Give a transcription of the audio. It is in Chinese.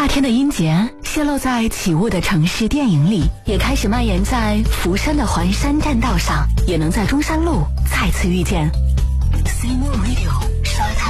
夏天的音节泄露在起雾的城市电影里，也开始蔓延在福山的环山栈道上，也能在中山路再次遇见。C More Radio。